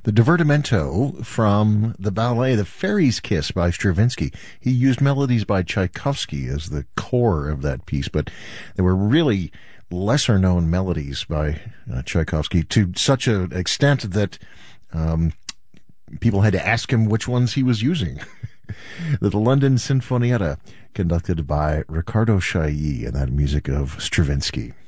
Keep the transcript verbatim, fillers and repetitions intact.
the divertimento from the ballet The Fairy's Kiss by Stravinsky. He used melodies by Tchaikovsky as the core of that piece, but there were really lesser known melodies by uh, Tchaikovsky to such an extent that um, people had to ask him which ones he was using. The London Sinfonietta, conducted by Riccardo Chailly, and that music of Stravinsky.